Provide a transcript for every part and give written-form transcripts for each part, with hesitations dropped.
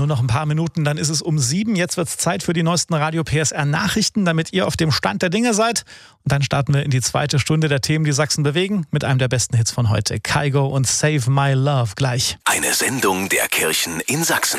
nur noch ein paar Minuten, dann ist es um 7. Jetzt wird es Zeit für die neuesten Radio PSR Nachrichten, damit ihr auf dem Stand der Dinge seid. Und dann starten wir in die zweite Stunde der Themen, die Sachsen bewegen, mit einem der besten Hits von heute. Kygo und Save My Love gleich. Eine Sendung der Kirchen in Sachsen.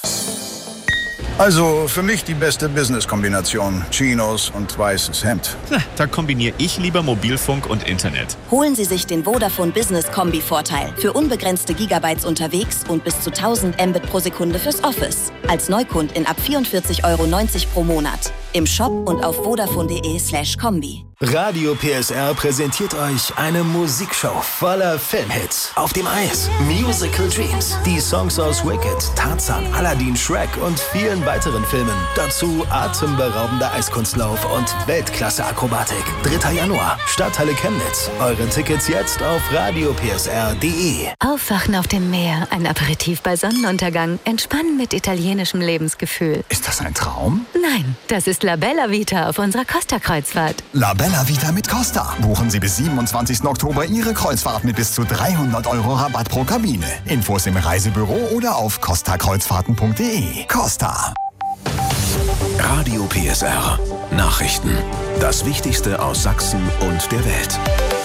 Also für mich die beste Business-Kombination. Chinos und weißes Hemd. Da kombiniere ich lieber Mobilfunk und Internet. Holen Sie sich den Vodafone Business Kombi-Vorteil. Für unbegrenzte Gigabytes unterwegs und bis zu 1000 Mbit pro Sekunde fürs Office. Als Neukundin ab 44,90 € pro Monat. Im Shop und auf vodafone.de/kombi. Radio PSR präsentiert euch eine Musikshow voller Filmhits. Auf dem Eis, Musical Dreams, die Songs aus Wicked, Tarzan, Aladdin, Shrek und vielen weiteren Filmen. Dazu atemberaubender Eiskunstlauf und Weltklasse-Akrobatik. 3. Januar, Stadthalle Chemnitz. Eure Tickets jetzt auf radiopsr.de. Aufwachen auf dem Meer, ein Aperitif bei Sonnenuntergang, entspannen mit italienischem Lebensgefühl. Ist das ein Traum? Nein, das ist La Bella Vita auf unserer Costa-Kreuzfahrt. La Bella Vita mit Costa. Buchen Sie bis 27. Oktober Ihre Kreuzfahrt mit bis zu 300 € Rabatt pro Kabine. Infos im Reisebüro oder auf costakreuzfahrten.de. Costa. Radio PSR. Nachrichten. Das Wichtigste aus Sachsen und der Welt.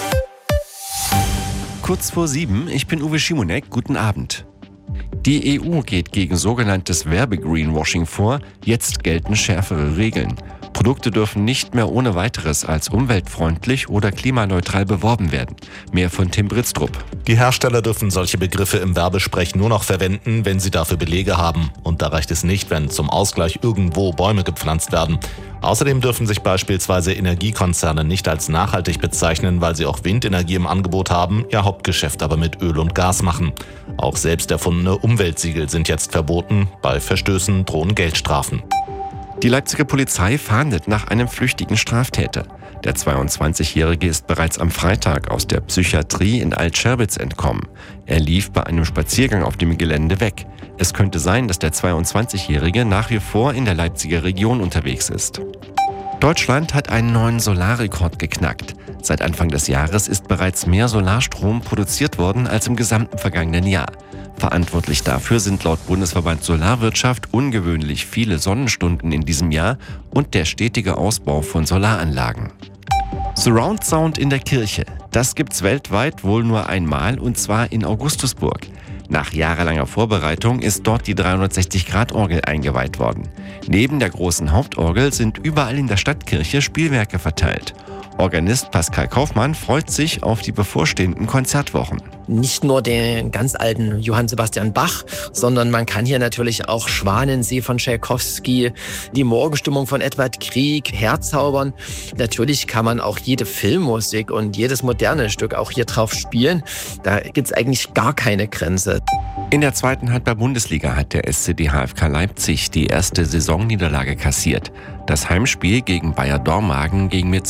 Kurz vor 7, ich bin Uwe Schimonek. Guten Abend. Die EU geht gegen sogenanntes Werbegreenwashing vor. Jetzt gelten schärfere Regeln. Produkte dürfen nicht mehr ohne weiteres als umweltfreundlich oder klimaneutral beworben werden. Mehr von Tim Britztrup. Die Hersteller dürfen solche Begriffe im Werbesprech nur noch verwenden, wenn sie dafür Belege haben. Und da reicht es nicht, wenn zum Ausgleich irgendwo Bäume gepflanzt werden. Außerdem dürfen sich beispielsweise Energiekonzerne nicht als nachhaltig bezeichnen, weil sie auch Windenergie im Angebot haben, ihr Hauptgeschäft aber mit Öl und Gas machen. Auch selbst erfundene Umweltsiegel sind jetzt verboten. Bei Verstößen drohen Geldstrafen. Die Leipziger Polizei fahndet nach einem flüchtigen Straftäter. Der 22-Jährige ist bereits am Freitag aus der Psychiatrie in Alt-Scherbitz entkommen. Er lief bei einem Spaziergang auf dem Gelände weg. Es könnte sein, dass der 22-Jährige nach wie vor in der Leipziger Region unterwegs ist. Deutschland hat einen neuen Solarrekord geknackt. Seit Anfang des Jahres ist bereits mehr Solarstrom produziert worden als im gesamten vergangenen Jahr. Verantwortlich dafür sind laut Bundesverband Solarwirtschaft ungewöhnlich viele Sonnenstunden in diesem Jahr und der stetige Ausbau von Solaranlagen. Surround Sound in der Kirche. Das gibt's weltweit wohl nur einmal, und zwar in Augustusburg. Nach jahrelanger Vorbereitung ist dort die 360-Grad-Orgel eingeweiht worden. Neben der großen Hauptorgel sind überall in der Stadtkirche Spielwerke verteilt. Organist Pascal Kaufmann freut sich auf die bevorstehenden Konzertwochen. Nicht nur den ganz alten Johann Sebastian Bach, sondern man kann hier natürlich auch Schwanensee von Tschaikowski, die Morgenstimmung von Edward Grieg herzaubern. Natürlich kann man auch jede Filmmusik und jedes moderne Stück auch hier drauf spielen. Da gibt's eigentlich gar keine Grenze. In der zweiten Handball-Bundesliga hat der SCD HFK Leipzig die erste Saisonniederlage kassiert. Das Heimspiel gegen Bayer Dormagen ging mit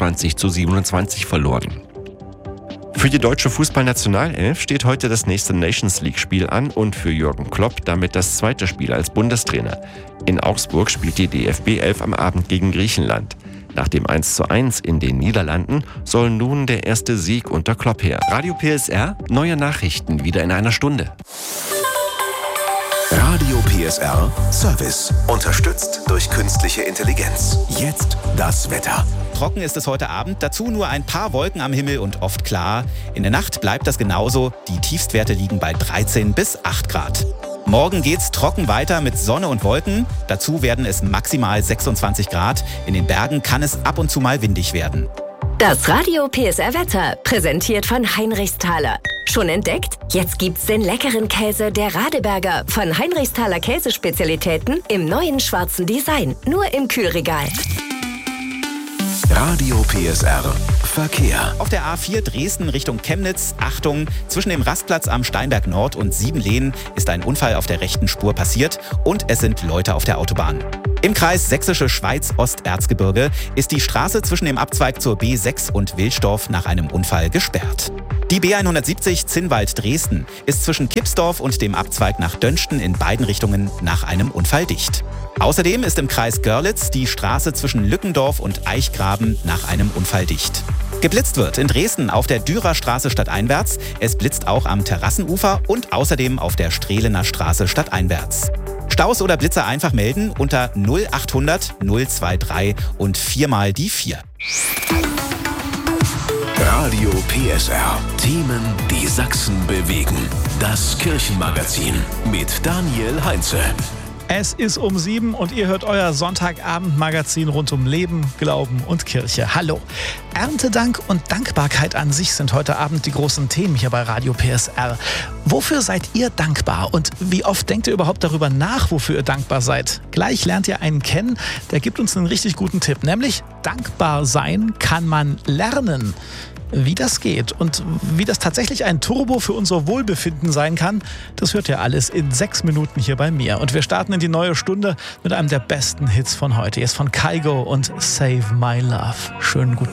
26:27 verloren. Für die deutsche Fußballnationalelf steht heute das nächste Nations-League-Spiel an und für Jürgen Klopp damit das zweite Spiel als Bundestrainer. In Augsburg spielt die DFB 11 am Abend gegen Griechenland. Nach dem 1:1 in den Niederlanden soll nun der erste Sieg unter Klopp her. Radio PSR, neue Nachrichten wieder in einer Stunde. Radio PSR Service. Unterstützt durch künstliche Intelligenz. Jetzt das Wetter. Trocken ist es heute Abend, dazu nur ein paar Wolken am Himmel und oft klar. In der Nacht bleibt das genauso. Die Tiefstwerte liegen bei 13 bis 8 Grad. Morgen geht's trocken weiter mit Sonne und Wolken. Dazu werden es maximal 26 Grad. In den Bergen kann es ab und zu mal windig werden. Das Radio PSR Wetter, präsentiert von Heinrichsthaler. Schon entdeckt? Jetzt gibt's den leckeren Käse der Radeberger von Heinrichsthaler Käsespezialitäten im neuen schwarzen Design. Nur im Kühlregal. Radio PSR Verkehr. Auf der A4 Dresden Richtung Chemnitz, Achtung, zwischen dem Rastplatz am Steinberg Nord und Siebenlehn ist ein Unfall auf der rechten Spur passiert und es sind Leute auf der Autobahn. Im Kreis Sächsische Schweiz-Osterzgebirge ist die Straße zwischen dem Abzweig zur B6 und Wilsdorf nach einem Unfall gesperrt. Die B170 Zinnwald-Dresden ist zwischen Kipsdorf und dem Abzweig nach Dönsten in beiden Richtungen nach einem Unfall dicht. Außerdem ist im Kreis Görlitz die Straße zwischen Lückendorf und Eichgraben nach einem Unfall dicht. Geblitzt wird in Dresden auf der Dürerstraße stadteinwärts. Es blitzt auch am Terrassenufer und außerdem auf der Strehlener Straße stadteinwärts. Staus oder Blitzer einfach melden unter 0800 023 und 4 mal die 4. Radio PSR. Themen, die Sachsen bewegen. Das Kirchenmagazin mit Daniel Heinze. Es ist um 7 und ihr hört euer Sonntagabend-Magazin rund um Leben, Glauben und Kirche. Hallo. Erntedank und Dankbarkeit an sich sind heute Abend die großen Themen hier bei Radio PSR. Wofür seid ihr dankbar und wie oft denkt ihr überhaupt darüber nach, wofür ihr dankbar seid? Gleich lernt ihr einen kennen, der gibt uns einen richtig guten Tipp, nämlich dankbar sein kann man lernen. Wie das geht und wie das tatsächlich ein Turbo für unser Wohlbefinden sein kann, das hört ihr alles in 6 Minuten hier bei mir. Und wir starten in die neue Stunde mit einem der besten Hits von heute. Jetzt von Kygo und Save My Love. Schönen guten